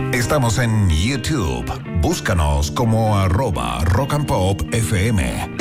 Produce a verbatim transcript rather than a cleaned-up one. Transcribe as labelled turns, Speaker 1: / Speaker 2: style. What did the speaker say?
Speaker 1: Estamos en YouTube. Búscanos como arroba Rock and Pop F M.